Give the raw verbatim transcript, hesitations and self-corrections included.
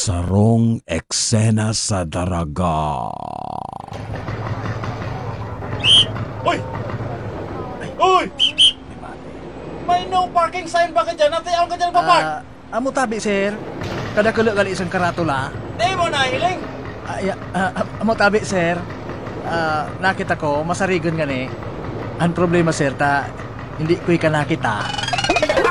Sarong eksena sa daraga. Uy! Uy! May no parking sign ba ka dyan? Natiyaw ka dyan pa park? Ah, amo tabi, sir. Kada kulo gali isang karatula. Di mo na hiling? Ay, ah, amo tabi, sir. Ah, nakita ko, masarigon gani. Ang problema, sir, ta hindi ko'y ka nakita.